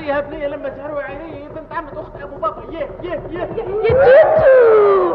عليها بنيه لما تهروي عليه بنت عمة اخت ابو بابا. يه يه يه يا توتو